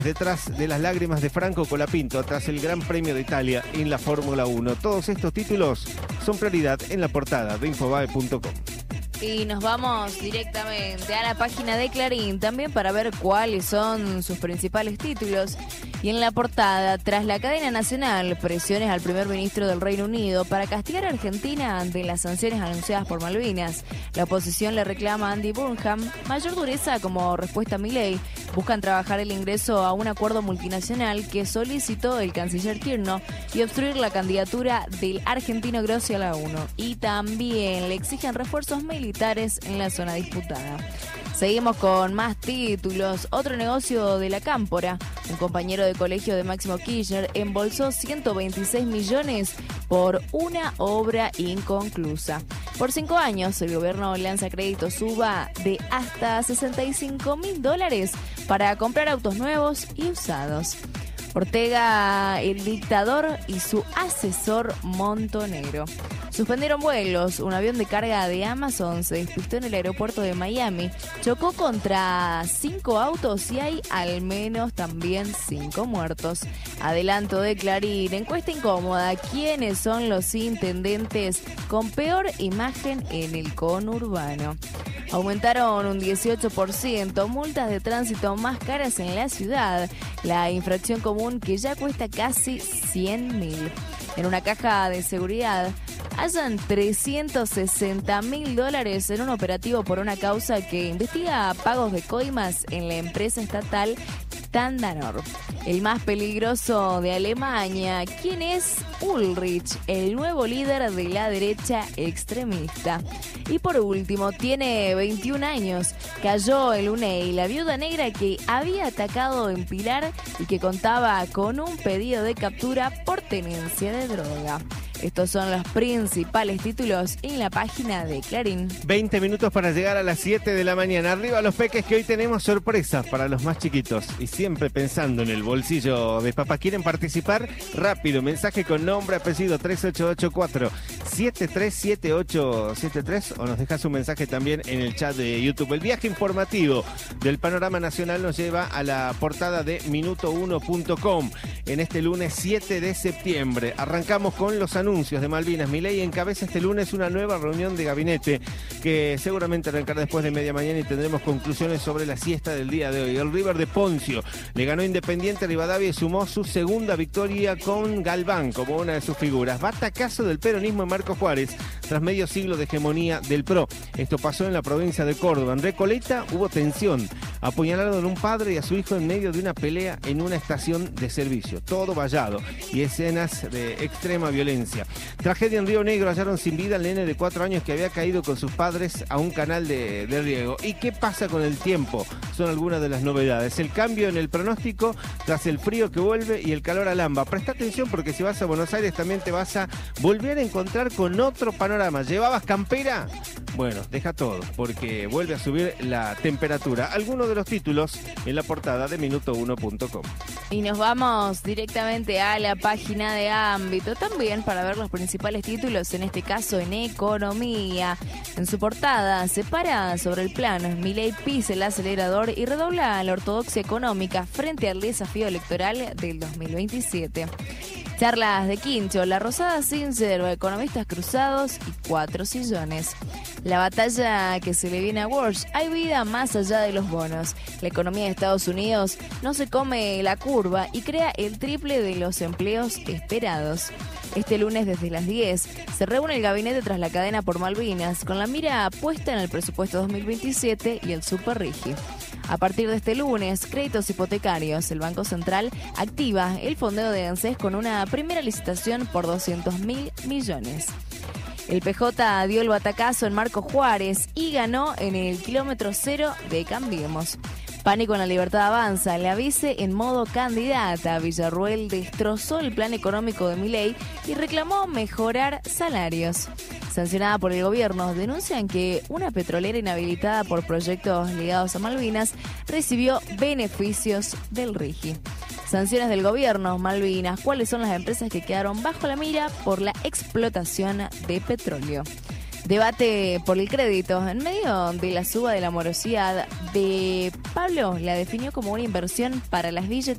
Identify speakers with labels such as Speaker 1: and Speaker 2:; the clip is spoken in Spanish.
Speaker 1: Detrás de las lágrimas de Franco Colapinto, tras el Gran Premio de Italia en la Fórmula 1. Todos estos títulos son prioridad en la portada de Infobae.com.
Speaker 2: Y nos vamos directamente a la página de Clarín, también para ver cuáles son sus principales títulos. Y en la portada, tras la cadena nacional, presiones al primer ministro del Reino Unido para castigar a Argentina ante las sanciones anunciadas por Malvinas. La oposición le reclama a Andy Burnham mayor dureza como respuesta a Milei. Buscan trabajar el ingreso a un acuerdo multinacional que solicitó el canciller Kirchner y obstruir la candidatura del argentino Grossi a la ONU. Y también le exigen refuerzos militares en la zona disputada. Seguimos con más títulos. Otro negocio de la Cámpora. Un compañero de colegio de Máximo Kirchner embolsó 126 millones por una obra inconclusa. Por 5 años, el gobierno lanza créditos suba de hasta $65.000 para comprar autos nuevos y usados. Ortega, el dictador y su asesor Montonero. Suspendieron vuelos. Un avión de carga de Amazon se despistó en el aeropuerto de Miami. Chocó contra 5 autos y hay al menos también 5 muertos. Adelanto de Clarín. Encuesta incómoda. ¿Quiénes son los intendentes con peor imagen en el conurbano? Aumentaron un 18%, multas de tránsito más caras en la ciudad. La infracción común que ya cuesta casi 100.000. En una caja de seguridad hallan $360.000 en un operativo por una causa que investiga pagos de coimas en la empresa estatal Tandanor. El más peligroso de Alemania. ¿Quién es Ulrich, el nuevo líder de la derecha extremista? Y por último, tiene 21 años. Cayó el UNEI, la viuda negra que había atacado en Pilar y que contaba con un pedido de captura por tenencia de droga. Estos son los principales títulos en la página de Clarín.
Speaker 1: 20 minutos para llegar a las 7 de la mañana. Arriba los peques, que hoy tenemos sorpresas para los más chiquitos. Y siempre pensando en el bolsillo de papá. ¿Quieren participar? Rápido, mensaje con nombre, apellido 3884-737873 o nos dejas un mensaje también en el chat de YouTube. El viaje informativo del panorama nacional nos lleva a la portada de Minuto1.com en este lunes 7 de septiembre. Arrancamos con los anuncios de Malvinas. Milei encabeza este lunes una nueva reunión de gabinete que seguramente arrancará después de media mañana y tendremos conclusiones sobre la siesta del día de hoy. El River de Poncio le ganó Independiente a Rivadavia y sumó su segunda victoria con Galván como una de sus figuras. Batacazo del peronismo en Marcos Juárez tras medio siglo de hegemonía del PRO. Esto pasó en la provincia de Córdoba. En Recoleta hubo tensión. Apuñalaron a un padre y a su hijo en medio de una pelea en una estación de servicio. Todo vallado y escenas de extrema violencia. Tragedia en Río Negro. Hallaron sin vida al nene de 4 años que había caído con sus padres a un canal de riego. ¿Y qué pasa con el tiempo? Son algunas de las novedades. El cambio en el pronóstico tras el frío que vuelve y el calor alamba. Presta atención porque si vas a Buenos Aires también te vas a volver a encontrar con otro panorama. ¿Llevabas campera? Bueno, deja todo porque vuelve a subir la temperatura. Algunos de los títulos en la portada de Minuto1.com.
Speaker 2: Y nos vamos directamente a la página de Ámbito también para ver los principales títulos, en este caso en economía. En su portada se para sobre el plan. Milei pisa el acelerador y redobla la ortodoxia económica frente al desafío electoral del 2027. Charlas de Quincho, La Rosada sin cero, economistas cruzados y 4 sillones. La batalla que se le viene a Walsh. Hay vida más allá de los bonos. La economía de Estados Unidos no se come la curva y crea el triple de los empleos esperados. Este lunes desde las 10 se reúne el gabinete tras la cadena por Malvinas con la mira puesta en el presupuesto 2027 y el Superrigi. A partir de este lunes, créditos hipotecarios. El Banco Central activa el fondeo de ANSES con una primera licitación por 200.000 millones. El PJ dio el batacazo en Marcos Juárez y ganó en el kilómetro cero de Cambiemos. Pánico en la Libertad Avanza. La vice en modo candidata. Villarruel destrozó el plan económico de Milei y reclamó mejorar salarios. Sancionada por el gobierno, denuncian que una petrolera inhabilitada por proyectos ligados a Malvinas recibió beneficios del RIGI. Sanciones del gobierno, Malvinas. ¿Cuáles son las empresas que quedaron bajo la mira por la explotación de petróleo? Debate por el crédito. En medio de la suba de la morosidad, de Pablo la definió como una inversión para las